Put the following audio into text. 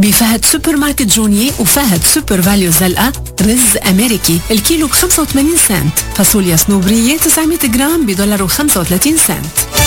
بفهد سوبر ماركت جوني وفهد سوبر فاليو زلقة. رز أمريكي الكيلو ب85 سنت. فاصوليا صنوبرية 900 جرام $1.35.